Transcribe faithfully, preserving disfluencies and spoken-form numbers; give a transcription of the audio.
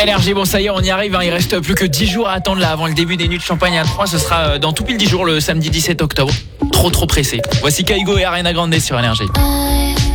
L R G, bon ça y est, on y arrive, hein. Il reste plus que dix jours à attendre là avant le début des nuits de Champagne à trois. Ce sera dans tout pile dix jours le samedi dix-sept octobre. Trop trop pressé. Voici Kaigo et Ariana Grande sur L R G.